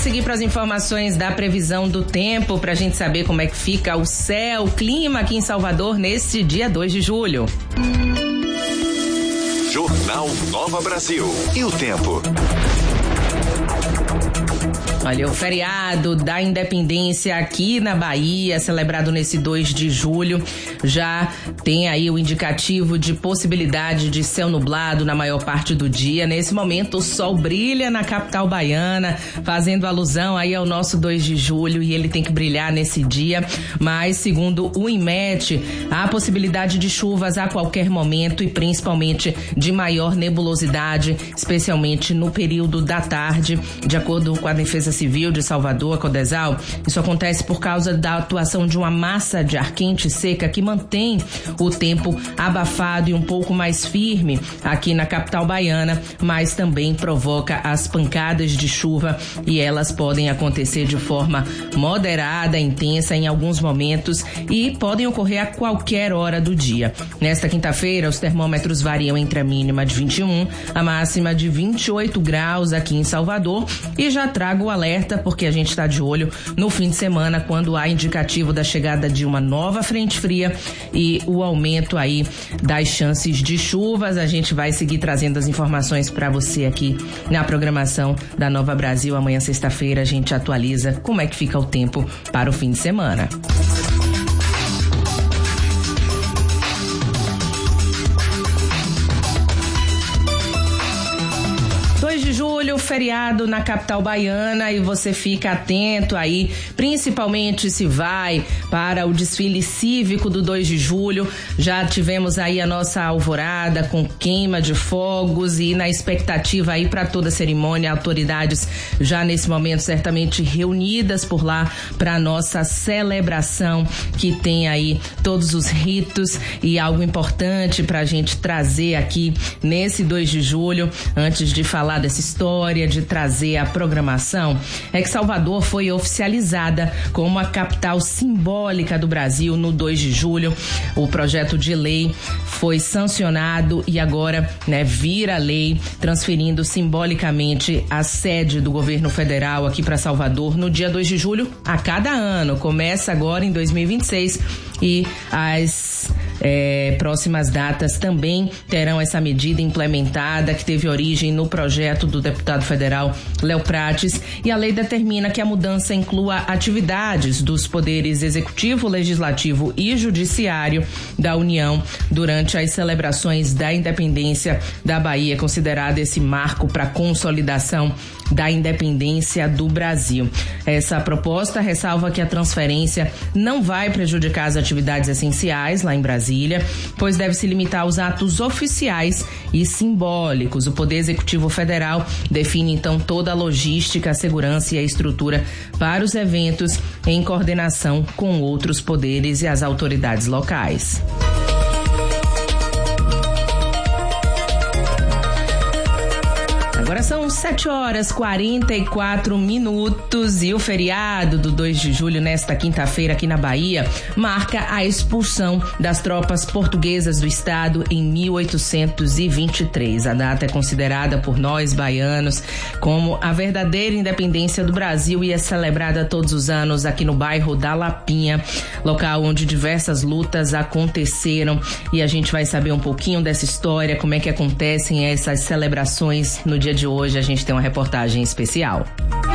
seguir para as informações da previsão do tempo, para a gente saber como é que fica o céu, o clima aqui em Salvador neste dia 2 de julho. Jornal Nova Brasil. E o tempo? Olha, o feriado da Independência aqui na Bahia, celebrado nesse 2 de julho, já tem aí o indicativo de possibilidade de céu nublado na maior parte do dia. Nesse momento, o sol brilha na capital baiana, fazendo alusão aí ao nosso 2 de julho, e ele tem que brilhar nesse dia. Mas, segundo o INMET, há possibilidade de chuvas a qualquer momento e principalmente de maior nebulosidade, especialmente no período da tarde, de acordo com a Defesa Civil de Salvador, a Codesal. Isso acontece por causa da atuação de uma massa de ar quente e seca que mantém o tempo abafado e um pouco mais firme aqui na capital baiana, mas também provoca as pancadas de chuva, e elas podem acontecer de forma moderada, intensa em alguns momentos e podem ocorrer a qualquer hora do dia. Nesta quinta-feira, os termômetros variam entre a mínima de 21, a máxima de 28 graus aqui em Salvador, e já trago o alerta porque a gente está de olho no fim de semana, quando há indicativo da chegada de uma nova frente fria e o aumento aí das chances de chuvas. A gente vai seguir trazendo as informações para você aqui na programação da Nova Brasil. Amanhã, sexta-feira, a gente atualiza como é que fica o tempo para o fim de semana. Feriado na capital baiana, e você fica atento aí, principalmente se vai para o desfile cívico do 2 de julho. Já tivemos aí a nossa alvorada com queima de fogos, e na expectativa aí para toda a cerimônia, autoridades já nesse momento certamente reunidas por lá para nossa celebração, que tem aí todos os ritos e algo importante para a gente trazer aqui nesse 2 de julho, antes de falar dessa história, de trazer a programação, é que Salvador foi oficializada como a capital simbólica do Brasil no 2 de julho. O projeto de lei foi sancionado e agora, vira lei, transferindo simbolicamente a sede do governo federal aqui para Salvador no dia 2 de julho a cada ano. Começa agora em 2026 e as próximas datas também terão essa medida implementada, que teve origem no projeto do deputado federal Léo Prates, e a lei determina que a mudança inclua atividades dos poderes executivo, legislativo e judiciário da União durante as celebrações da independência da Bahia, considerado esse marco para a consolidação da independência do Brasil. Essa proposta ressalva que a transferência não vai prejudicar as atividades essenciais lá em Brasília, pois deve se limitar aos atos oficiais e simbólicos. O Poder Executivo Federal define então toda a logística, a segurança e a estrutura para os eventos, em coordenação com outros poderes e as autoridades locais. Agora são 7h44 e o feriado do 2 de julho, nesta quinta-feira aqui na Bahia, marca a expulsão das tropas portuguesas do estado em 1823. A data é considerada por nós baianos como a verdadeira independência do Brasil e é celebrada todos os anos aqui no bairro da Lapinha, local onde diversas lutas aconteceram, e a gente vai saber um pouquinho dessa história, como é que acontecem essas celebrações no dia de hoje. A gente tem uma reportagem especial.